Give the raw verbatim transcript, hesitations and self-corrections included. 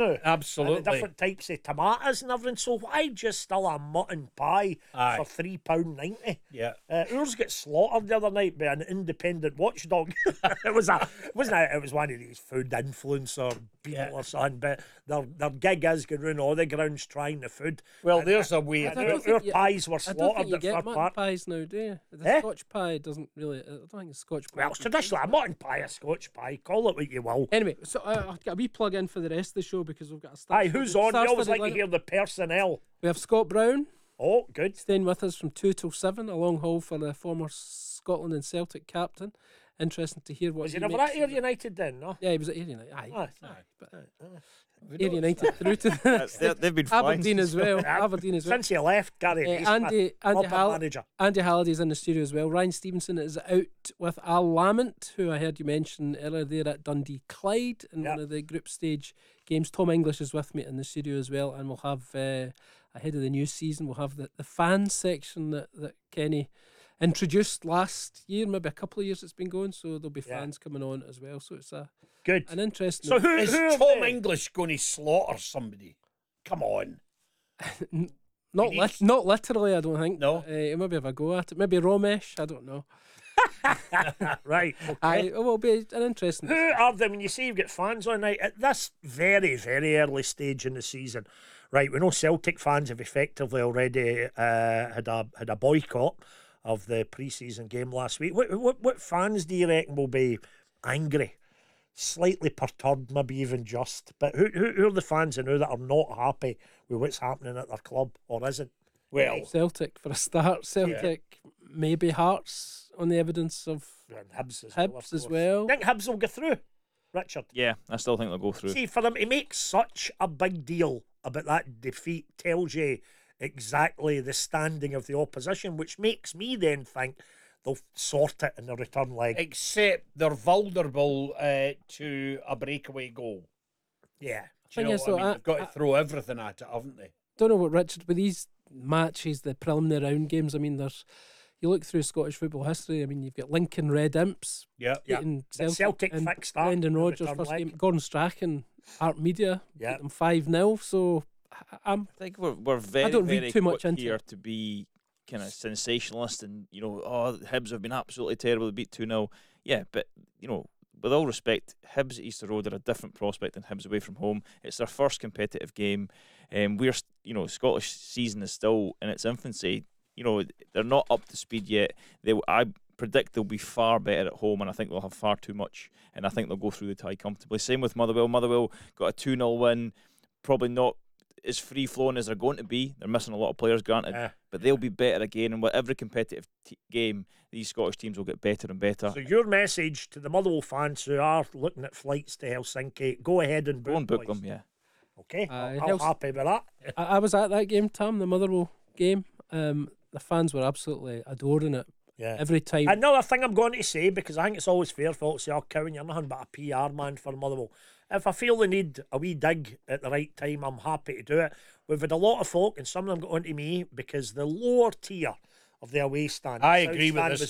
now. Absolutely. And the different types of tomatoes and everything. So why just still a mutton pie Aye. for three pound ninety? Yeah. Uh, ours got slaughtered the other night by an independent watchdog. It was a, wasn't it? It was one of these food influencer people Yeah. or something. But their their gig is going around all the grounds trying the food. Well, And there's a way. and I our, don't our think you- pies were I don't slaughtered think you at get Firth mutton Park. pies now, do you? The Eh? Scotch pie doesn't really. I don't think it's Scotch pie. Well, it's traditional. A mutton pie, a Scotch pie. Call it what you will. Anyway, so uh, I've got a wee plug in for the rest of the show because we've got a start. Aye, who's on? We always like to hear the personnel. We have Scott Brown Oh, good. staying with us from two till seven, a long haul for the former Scotland and Celtic captain. Interesting to hear what Was he he never makes at Ayr of it. United then, no? Yeah, he was at Ayr United. Aye, Aye. aye. But We Ayr don't- United through to That's- they- they've been flying Aberdeen as well. Aberdeen as well. Since he left, Gary Uh, Naismith, Andy Andy, proper Hall- manager. Andy Halliday's in the studio as well. Ryan Stevenson is out with Al Lamont, who I heard you mention earlier there at Dundee Clyde in Yep. one of the group stage games. Tom English is with me in the studio as well, and we'll have uh, ahead of the new season we'll have the, the fans section that, that Kenny introduced last year, maybe a couple of years it's been going, so there'll be Yeah. fans coming on as well. So it's a Good. an interesting. So who, Is who are Tom they? English going to slaughter somebody? Come on. not he lit- needs- not literally, I don't think. No? uh, maybe have a go at it. Maybe Romesh, I don't know. Right, okay. I it will be an interesting. Who are they? When you say you've got fans on night at this very, very early stage in the season, right? We know Celtic fans have effectively already uh, had a had a boycott of the pre-season game last week. What what what fans do you reckon will be angry, slightly perturbed, maybe even just? But who who, who are the fans and who that are not happy with what's happening at their club or isn't? Well, Celtic for a start. Celtic, maybe Hearts on the evidence of And Hibs as well. of Hibs as course. well. I think Hibs will go through, Richard. Yeah, I still think they'll go through. See, for them to make such a big deal about that defeat tells you exactly the standing of the opposition, which makes me then think they'll sort it in the return leg. except they're vulnerable uh, to a breakaway goal. Yeah. Do you Thing know is, what though, I mean? I- They've got I- to throw everything at it, haven't they? Don't know what Richard, with these matches, the preliminary round games, I mean, there's you look through Scottish football history, I mean, you've got Lincoln Red Imps Yeah. Yeah. beating The Celtic, Celtic and fixed that Brendan in the Rodgers return first leg. game, Gordon Strachan, Art Media, Yeah. beat them five nil, so I- I'm I think we're we're very don't read very too much quick into here it. to be kind of sensationalist and you know oh the Hibs have been absolutely terrible. They beat two nil. Yeah, but you know with all respect, Hibs at Easter Road are a different prospect than Hibs away from home. It's their first competitive game, and we're st- you know Scottish season is still in its infancy. You know they're not up to speed yet. They I predict they'll be far better at home, and I think they'll have far too much, and I think they'll go through the tie comfortably. Same with Motherwell. Motherwell got a two nil win, probably not as free flowing as they're going to be. They're missing a lot of players, granted, Yeah. but they'll be better again. And with every competitive t- game, these Scottish teams will get better and better. So your message to the Motherwell fans who are looking at flights to Helsinki, go ahead and book, Go and book boys. them, yeah. Okay, Uh, I'm Hels- happy with that. I, I was at that game, Tom, the Motherwell game. Um, the fans were absolutely adoring it Yeah. every time. Another thing I'm going to say, because I think it's always fair for folks to say, oh, Cowan, you're nothing but a P R man for Motherwell. If I feel they need a wee dig at the right time, I'm happy to do it. We've had a lot of folk, and some of them got onto me, because the lower tier of the away stand, I the agree south with stand this was